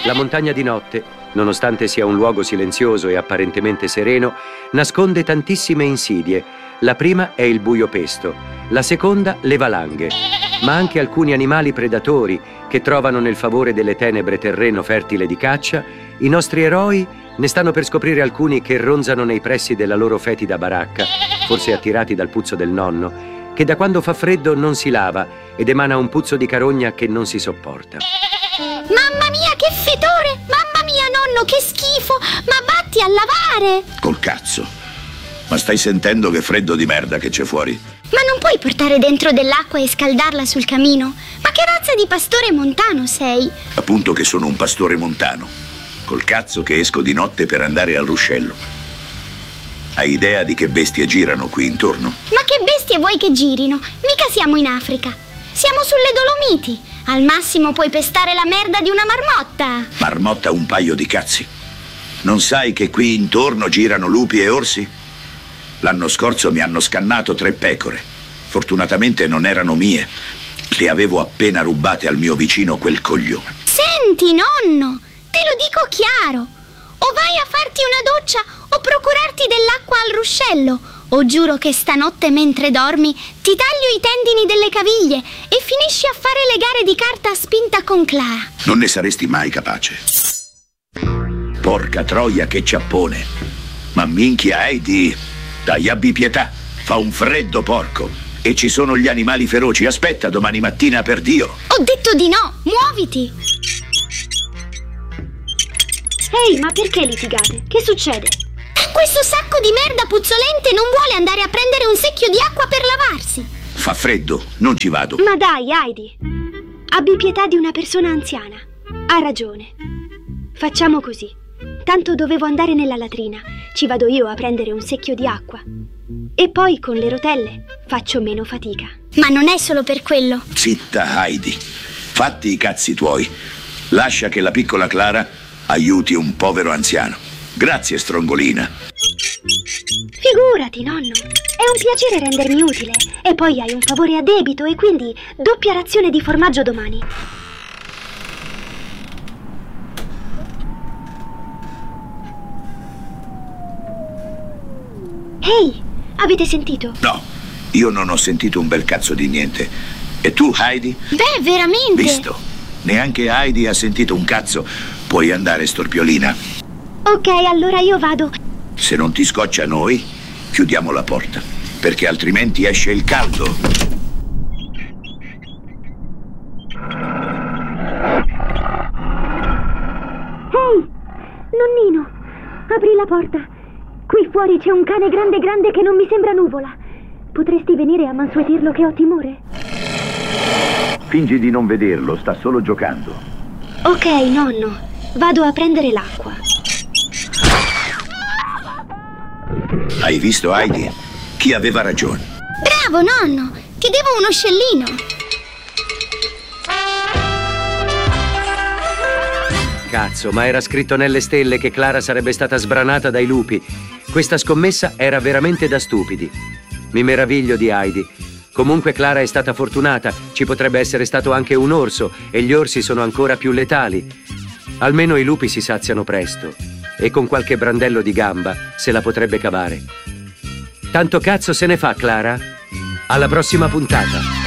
La montagna di notte, nonostante sia un luogo silenzioso e apparentemente sereno, nasconde tantissime insidie. La prima è il buio pesto, la seconda le valanghe, ma anche alcuni animali predatori che trovano nel favore delle tenebre terreno fertile di caccia. I nostri eroi ne stanno per scoprire alcuni che ronzano nei pressi della loro fetida baracca, forse attirati dal puzzo del nonno, che da quando fa freddo non si lava ed emana un puzzo di carogna che non si sopporta. Mamma mia, che fetore! Mamma mia, nonno, che schifo! Ma vatti a lavare! Col cazzo! Ma stai sentendo che freddo di merda che c'è fuori? Ma non puoi portare dentro dell'acqua e scaldarla sul camino? Ma che razza di pastore montano sei? Appunto che sono un pastore montano. Col cazzo che esco di notte per andare al ruscello. Hai idea di che bestie girano qui intorno? Ma che bestie vuoi che girino? Mica siamo in Africa. Siamo sulle Dolomiti. Al massimo puoi pestare la merda di una marmotta. Marmotta un paio di cazzi. Non sai che qui intorno girano lupi e orsi? L'anno scorso mi hanno scannato 3 pecore. Fortunatamente non erano mie. Le avevo appena rubate al mio vicino quel coglione. Senti, nonno, te lo dico chiaro. O vai a farti una doccia o procurarti dell'acqua al ruscello, o giuro che stanotte mentre dormi ti taglio i tendini delle caviglie e finisci a fare le gare di carta a spinta con Clara. Non ne saresti mai capace. Porca troia, che ciappone. Ma minchia, Heidi, dai, abbi pietà. Fa un freddo porco e ci sono gli animali feroci. Aspetta domani mattina, per Dio. Ho detto di no, muoviti. Ehi, ma perché litigate? Che succede? Questo sacco di merda puzzolente non vuole andare a prendere un secchio di acqua per lavarsi. Fa freddo, non ci vado. Ma dai, Heidi, abbi pietà di una persona anziana. Ha ragione. Facciamo così. Tanto dovevo andare nella latrina. Ci vado io a prendere un secchio di acqua. E poi con le rotelle faccio meno fatica. Ma non è solo per quello. Zitta, Heidi. Fatti i cazzi tuoi. Lascia che la piccola Clara aiuti un povero anziano. Grazie, strongolina. Figurati, nonno. È un piacere rendermi utile. E poi hai un favore a debito e quindi doppia razione di formaggio domani. Ehi, avete sentito? No, io non ho sentito un bel cazzo di niente. E tu, Heidi? Beh, veramente. Visto? Neanche Heidi ha sentito un cazzo. Puoi andare, storpiolina. Ok, allora io vado. Se non ti scoccia noi, chiudiamo la porta, perché altrimenti esce il caldo. Ehi, nonnino, apri la porta. Qui fuori c'è un cane grande grande che non mi sembra nuvola. Potresti venire a mansuetirlo che ho timore? Fingi di non vederlo, sta solo giocando. Ok, nonno, vado a prendere l'acqua. Hai visto, Heidi? Chi aveva ragione? Bravo, nonno, ti devo uno scellino. Cazzo, ma era scritto nelle stelle che Clara sarebbe stata sbranata dai lupi. Questa scommessa era veramente da stupidi. Mi meraviglio di Heidi. Comunque Clara è stata fortunata, ci potrebbe essere stato anche un orso e gli orsi sono ancora più letali. Almeno i lupi si saziano presto e con qualche brandello di gamba se la potrebbe cavare. Tanto cazzo se ne fa, Clara? Alla prossima puntata!